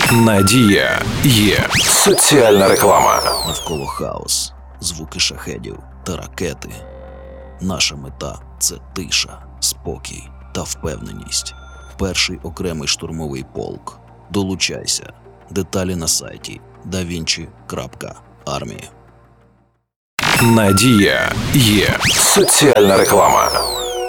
Надія є. Соціальна реклама. Навколо хаос, звуки шахедів та ракети. Наша мета – це тиша, спокій та впевненість. Перший окремий штурмовий полк. Долучайся. Деталі на сайті davinci.army. Надія є. Соціальна реклама.